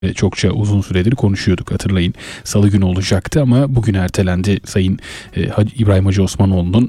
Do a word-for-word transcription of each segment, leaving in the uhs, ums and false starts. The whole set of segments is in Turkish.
çokça uzun süredir konuşuyorduk, hatırlayın. Salı günü olacaktı ama bugün ertelendi. Sayın e, İbrahim Hacı Osmanoğlu'nun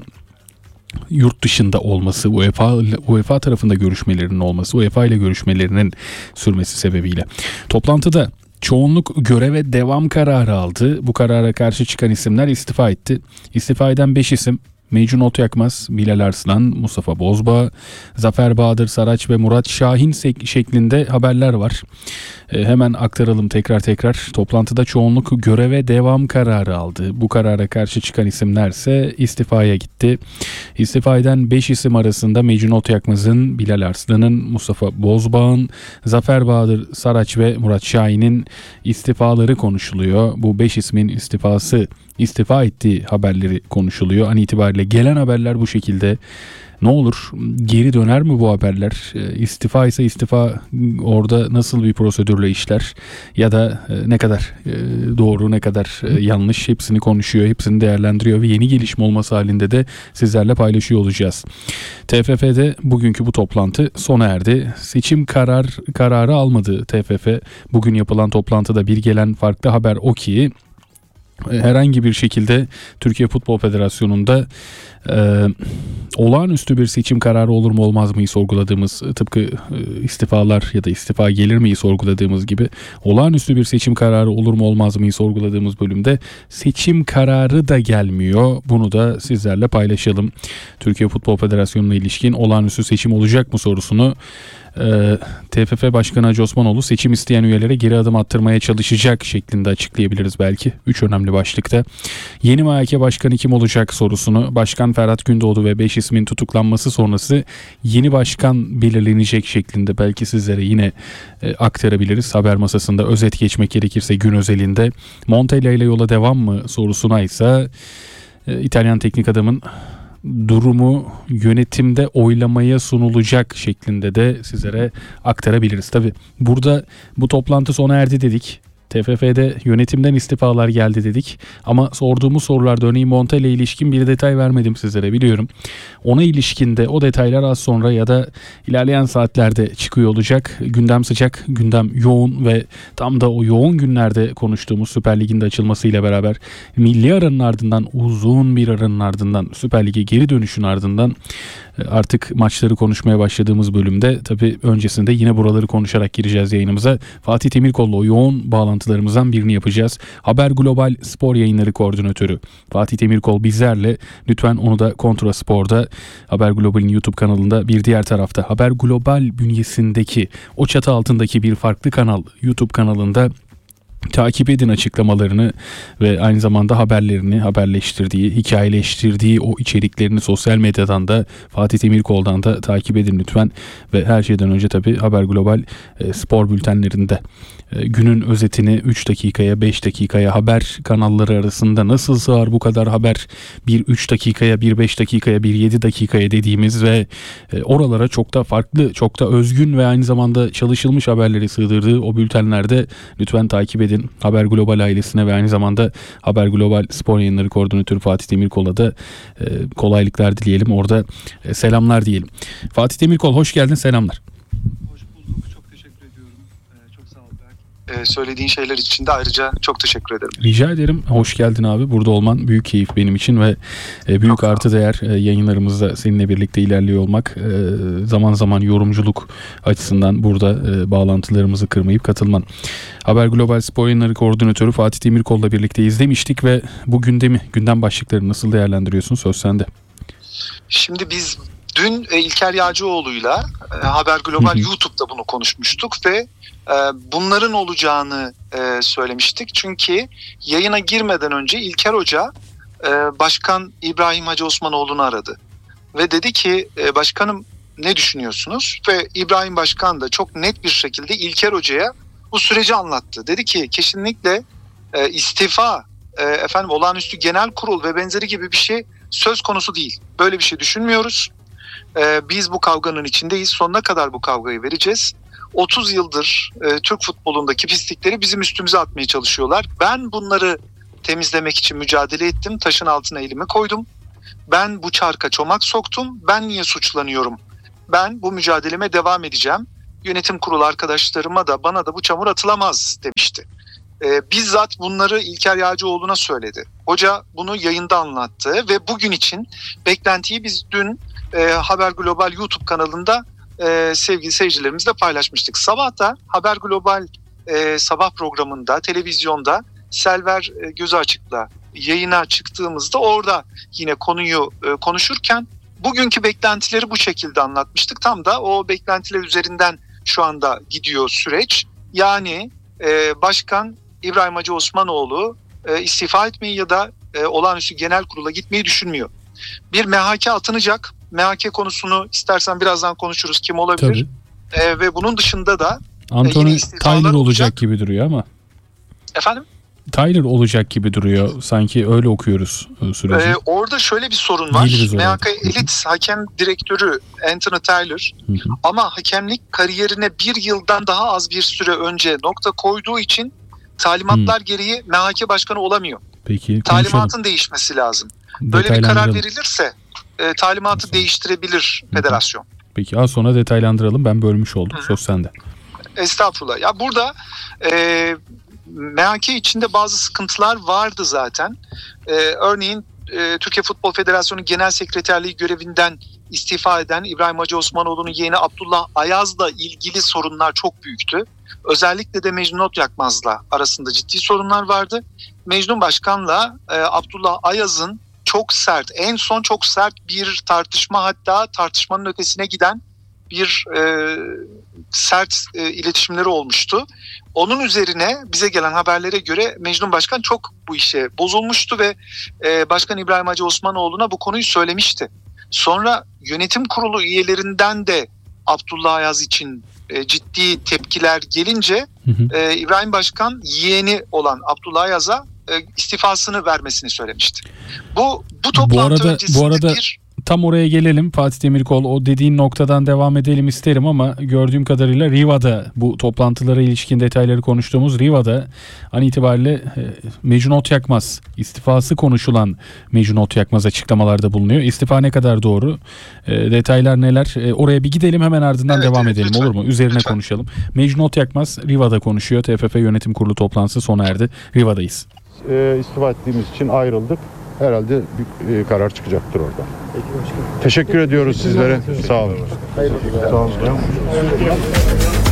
yurt dışında olması, UEFA UEFA tarafında görüşmelerinin olması, UEFA ile görüşmelerinin sürmesi sebebiyle. Toplantıda çoğunluk göreve devam kararı aldı. Bu karara karşı çıkan isimler istifa etti. İstifa eden beş isim: Mecnun Otyakmaz, Bilal Arslan, Mustafa Bozbağ, Zafer Bahadır Saraç ve Murat Şahin şeklinde haberler var. E, hemen aktaralım tekrar tekrar. Toplantıda çoğunluk göreve devam kararı aldı. Bu karara karşı çıkan isimler ise istifaya gitti. İstifa eden beş isim arasında Mecnun Otyakmaz'ın, Bilal Arslan'ın, Mustafa Bozbağ'ın, Zafer Bahadır Saraç ve Murat Şahin'in istifaları konuşuluyor. Bu beş ismin istifası istifa ettiği haberleri konuşuluyor. An itibariyle gelen haberler bu şekilde. Ne olur, geri döner mi bu haberler? E, istifa ise istifa orada nasıl bir prosedürle işler? Ya da e, ne kadar e, doğru, ne kadar e, yanlış, hepsini konuşuyor, hepsini değerlendiriyor ve yeni gelişme olması halinde de sizlerle paylaşıyor olacağız. T F F'de bugünkü bu toplantı sona erdi. Seçim karar kararı almadı T F F. Bugün yapılan toplantıda bir gelen farklı haber o ki herhangi bir şekilde Türkiye Futbol Federasyonu'nda e, olağanüstü bir seçim kararı olur mu olmaz mıyı sorguladığımız, tıpkı e, istifalar ya da istifa gelir miyi sorguladığımız gibi olağanüstü bir seçim kararı olur mu olmaz mıyı sorguladığımız bölümde seçim kararı da gelmiyor. Bunu da sizlerle paylaşalım. Türkiye Futbol Federasyonu'na ilişkin olağanüstü seçim olacak mı sorusunu Ee, T F F Başkanı Hacı Osmanoğlu seçim isteyen üyelere geri adım attırmaya çalışacak şeklinde açıklayabiliriz belki. Üç önemli başlıkta. Yeni M H K Başkanı kim olacak sorusunu Başkan Ferhat Gündoğdu ve beş ismin tutuklanması sonrası yeni başkan belirlenecek şeklinde belki sizlere yine e, aktarabiliriz. Haber masasında özet geçmek gerekirse gün özelinde Montella ile yola devam mı sorusuna ise e, İtalyan teknik adamın durumu yönetimde oylamaya sunulacak şeklinde de sizlere aktarabiliriz. Tabi burada bu toplantı sona erdi dedik. T F F'de yönetimden istifalar geldi dedik. Ama sorduğumuz sorularda örneğin Montella ile ilişkin bir detay vermedim sizlere, biliyorum. Ona ilişkin de o detaylar az sonra ya da ilerleyen saatlerde çıkıyor olacak. Gündem sıcak, gündem yoğun ve tam da o yoğun günlerde konuştuğumuz Süper Lig'in de açılmasıyla beraber milli aranın ardından, uzun bir aranın ardından, Süper Lig'e geri dönüşün ardından artık maçları konuşmaya başladığımız bölümde tabii öncesinde yine buraları konuşarak gireceğiz yayınımıza. Fatih Temirkol'la o yoğun bağlantılarımızdan birini yapacağız. Haber Global Spor Yayınları Koordinatörü Fatih Temirkol bizlerle. Lütfen onu da Kontra Spor'da, Haber Global'in YouTube kanalında, bir diğer tarafta Haber Global bünyesindeki o çatı altındaki bir farklı kanal YouTube kanalında takip edin açıklamalarını ve aynı zamanda haberlerini, haberleştirdiği, hikayeleştirdiği o içeriklerini sosyal medyadan da, Fatih Temirkol'dan da takip edin lütfen. Ve her şeyden önce tabii Haber Global e, spor bültenlerinde e, günün özetini üç dakikaya, beş dakikaya, haber kanalları arasında nasıl sığar bu kadar haber bir üç dakikaya, bir beş dakikaya, bir yedi dakikaya dediğimiz ve e, oralara çok da farklı, çok da özgün ve aynı zamanda çalışılmış haberleri sığdırdığı o bültenlerde lütfen takip edin. Haber Global ailesine ve aynı zamanda Haber Global Spor Yayınları Koordinatörü Fatih Demirkol'a da e, kolaylıklar dileyelim. Orada e, selamlar diyelim. Fatih Demirkol, hoş geldin, selamlar. Hoş bulduk. Çok teşekkür ediyorum. Ee, çok sağ ol Berk. Ee, söylediğin şeyler için de ayrıca çok teşekkür ederim. Rica ederim. Hoş geldin abi. Burada olman büyük keyif benim için ve e, büyük çok artı değer e, yayınlarımızda seninle birlikte ilerliyor olmak. E, zaman zaman yorumculuk açısından burada e, bağlantılarımızı kırmayıp katılman. Haber Global Spor Yayınları Koordinatörü Fatih Demirkol'la birlikte izlemiştik ve bu gündemi, gündem başlıklarını nasıl değerlendiriyorsun? Söz sende. Şimdi biz dün e, İlker Yağcıoğlu'yla e, Haber Global YouTube'da bunu konuşmuştuk ve e, bunların olacağını e, söylemiştik. Çünkü yayına girmeden önce İlker Hoca e, Başkan İbrahim Hacı Osmanoğlu'nu aradı. Ve dedi ki e, başkanım ne düşünüyorsunuz? Ve İbrahim Başkan da çok net bir şekilde İlker Hoca'ya bu süreci anlattı. Dedi ki kesinlikle e, istifa, e, efendim olağanüstü genel kurul ve benzeri gibi bir şey söz konusu değil. Böyle bir şey düşünmüyoruz. E, biz bu kavganın içindeyiz. Sonuna kadar bu kavgayı vereceğiz. otuz yıldır e, Türk futbolundaki pislikleri bizim üstümüze atmaya çalışıyorlar. Ben bunları temizlemek için mücadele ettim. Taşın altına elimi koydum. Ben bu çarka çomak soktum. Ben niye suçlanıyorum? Ben bu mücadeleme devam edeceğim. yönetim kurulu arkadaşlarıma da bana da bu çamur atılamaz demişti. E, bizzat bunları İlker Yağcıoğlu'na söyledi. Hoca bunu yayında anlattı ve bugün için beklentiyi biz dün e, Haber Global YouTube kanalında e, sevgili seyircilerimizle paylaşmıştık. Sabah da Haber Global e, sabah programında, televizyonda Selver e, Gözü Açık'la yayına çıktığımızda orada yine konuyu e, konuşurken bugünkü beklentileri bu şekilde anlatmıştık. Tam da o beklentiler üzerinden şu anda gidiyor süreç. Yani e, Başkan İbrahim Hacı Osmanoğlu e, istifa etmeyi ya da e, olağanüstü genel kurula gitmeyi düşünmüyor. Bir M H K atanacak. M H K konusunu istersen birazdan konuşuruz, kim olabilir. E, ve bunun dışında da Anthony Tyler olacak gibi duruyor ama. Efendim? Tyler olacak gibi duruyor. Sanki öyle okuyoruz süreci. Ee, orada şöyle bir sorun var. M H K elit hakem direktörü Anthony Tyler hı hı. ama hakemlik kariyerine bir yıldan daha az bir süre önce nokta koyduğu için talimatlar hı. gereği M H K başkanı olamıyor. Peki, talimatın değişmesi lazım. Böyle bir karar verilirse e, talimatı değiştirebilir federasyon. Peki az sonra detaylandıralım. Ben bölmüş oldum. Hı. Söz sende. Estağfurullah. Ya burada e, M H K içinde bazı sıkıntılar vardı zaten. Ee, örneğin e, Türkiye Futbol Federasyonu Genel Sekreterliği görevinden istifa eden İbrahim Hacı Osmanoğlu'nun yeğeni Abdullah Ayaz'la ilgili sorunlar çok büyüktü. Özellikle de Mecnun Otyakmaz'la arasında ciddi sorunlar vardı. Mecnun Başkan'la e, Abdullah Ayaz'ın çok sert, en son çok sert bir tartışma, hatta tartışmanın ötesine giden bir e, sert e, iletişimleri olmuştu. Onun üzerine bize gelen haberlere göre Mecnun Başkan çok bu işe bozulmuştu ve e, Başkan İbrahim Hacı Osmanoğlu'na bu konuyu söylemişti. Sonra yönetim kurulu üyelerinden de Abdullah Ayaz için e, ciddi tepkiler gelince hı hı. E, İbrahim Başkan yeğeni olan Abdullah Ayaz'a e, istifasını vermesini söylemişti. Bu bu toplantı bu arada, öncesinde bu arada... bir Tam oraya gelelim. Fatih Demirkol, o dediğin noktadan devam edelim isterim ama gördüğüm kadarıyla Riva'da bu toplantılara ilişkin detayları konuştuğumuz Riva'da an itibariyle e, Mecnun Otyakmaz istifası konuşulan Mecnun Otyakmaz açıklamalarda bulunuyor. İstifa ne kadar doğru? E, detaylar neler? E, oraya bir gidelim, hemen ardından evet, devam evet, edelim lütfen, olur mu? Üzerine lütfen. konuşalım. Mecnun Otyakmaz Riva'da konuşuyor. T F F Yönetim Kurulu toplantısı sona erdi. Riva'dayız. E, istifa ettiğimiz için ayrıldık. Herhalde bir e, karar çıkacaktır orada. Peki başkanım. Teşekkür ediyoruz sizlere. Sağ olun. Hayırlı olsun. Sağ olun.